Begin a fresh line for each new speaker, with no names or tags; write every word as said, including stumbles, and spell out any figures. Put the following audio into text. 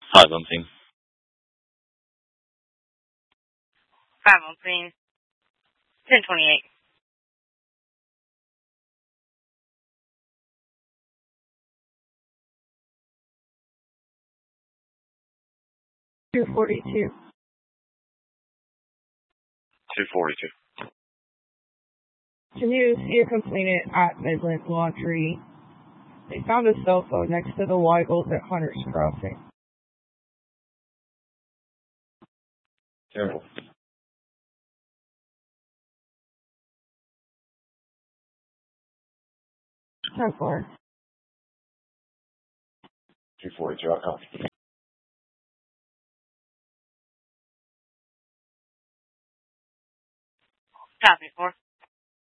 Five umping.
Five umping. ten twenty-eight.
two forty-two.
two forty-two.
Can you see a complainant at Midland Laundry? They found a cell phone next to the Weigels at Hunter's Crossing.
Terrible.
ten four.
two forty-two, I'll copy.
Copy, four.